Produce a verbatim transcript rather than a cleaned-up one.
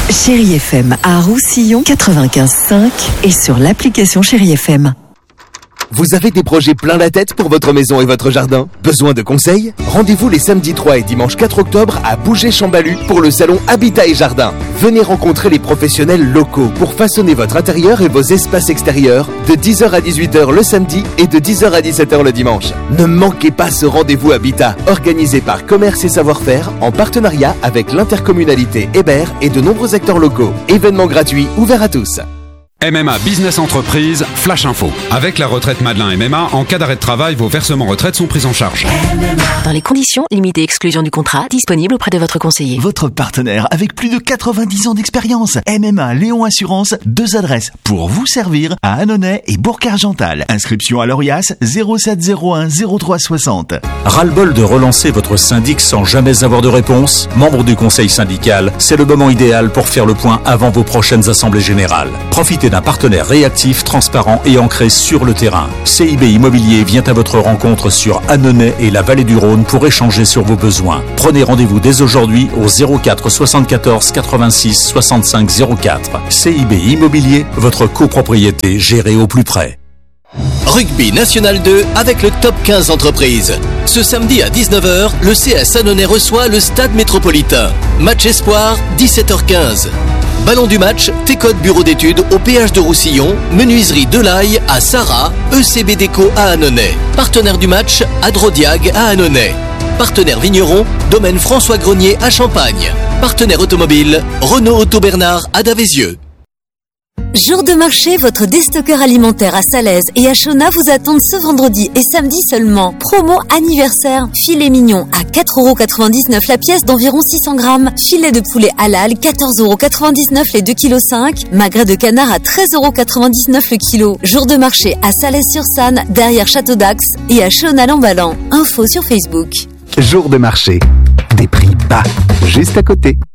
Chérie F M à Roussillon quatre-vingt-quinze virgule cinq et sur l'application Chérie F M. Vous avez des projets plein la tête pour votre maison et votre jardin? Besoin de conseils? Rendez-vous les samedis trois et dimanche quatre octobre à Bougé-Chambalu pour le salon Habitat et Jardin. Venez rencontrer les professionnels locaux pour façonner votre intérieur et vos espaces extérieurs de dix heures à dix-huit heures le samedi et de dix heures à dix-sept heures le dimanche. Ne manquez pas ce rendez-vous Habitat, organisé par Commerce et Savoir-Faire en partenariat avec l'intercommunalité Hébert et de nombreux acteurs locaux. Événement gratuit ouvert à tous. M M A Business Entreprise, Flash Info. Avec la retraite Madelin M M A, en cas d'arrêt de travail, vos versements retraite sont pris en charge. Dans les conditions, limitez exclusion du contrat, disponible auprès de votre conseiller. Votre partenaire avec plus de quatre-vingt-dix ans d'expérience. M M A Léon Assurance, deux adresses pour vous servir à Annonay et Bourg-Argental. Inscription à l'Orias zéro sept zéro un zéro trois soixante. Ras-le-bol de relancer votre syndic sans jamais avoir de réponse? Membre du conseil syndical, c'est le moment idéal pour faire le point avant vos prochaines assemblées générales. Profitez d'un partenaire réactif, transparent et ancré sur le terrain. C I B Immobilier vient à votre rencontre sur Annonay et la vallée du Rhône pour échanger sur vos besoins. Prenez rendez-vous dès aujourd'hui au zéro quatre soixante-quatorze quatre-vingt-six soixante-cinq zéro quatre. C I B Immobilier, votre copropriété gérée au plus près. Rugby National deux avec le top quinze entreprises. Ce samedi à dix-neuf heures, le C S Annonay reçoit le Stade Métropolitain. Match espoir, dix-sept heures quinze. Ballon du match, T-Code Bureau d'études au péage de Roussillon, Menuiserie Delaye à Sarrat, E C B Déco à Annonay. Partenaire du match, Adrodiag à Annonay. Partenaire vigneron, Domaine François Grenier à Champagne. Partenaire automobile, Renault Auto Bernard à Davézieux. Jour de marché, votre déstockeur alimentaire à Salaise et à Chona vous attendent ce vendredi et samedi seulement. Promo anniversaire, filet mignon à quatre euros quatre-vingt-dix-neuf la pièce d'environ six cents grammes. Filet de poulet halal, quatorze euros quatre-vingt-dix-neuf les deux virgule cinq kilos. Magret de canard à treize euros quatre-vingt-dix-neuf le kilo. Jour de marché à Salaise-sur-Sanne, derrière Château d'Axe et à Chona-Lambalan. Info sur Facebook. Jour de marché. Des prix bas, juste à côté.